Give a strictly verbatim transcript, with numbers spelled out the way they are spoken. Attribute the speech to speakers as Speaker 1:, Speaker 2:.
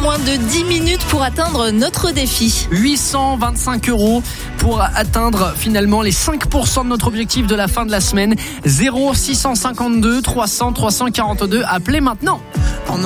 Speaker 1: moins de dix minutes pour atteindre notre défi.
Speaker 2: huit cent vingt-cinq euros pour atteindre finalement les cinq pour cent de notre objectif de la fin de la semaine. zéro six cent cinquante-deux trois cents trois cent quarante-deux. Appelez maintenant.